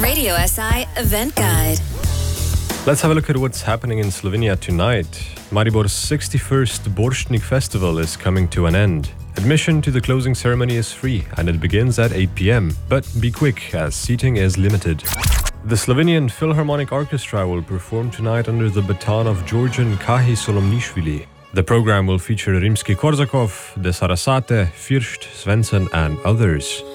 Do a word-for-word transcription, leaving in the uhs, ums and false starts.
Radio S I Event Guide. Let's have a look at what's happening in Slovenia tonight. Maribor's sixty-first Borštnik Festival is coming to an end. Admission to the closing ceremony is free and it begins at eight p.m. But be quick as seating is limited. The Slovenian Philharmonic Orchestra will perform tonight under the baton of Georgian Kahi Solomnishvili. The program will feature Rimsky-Korsakov, De Sarasate, First, Svensson and others.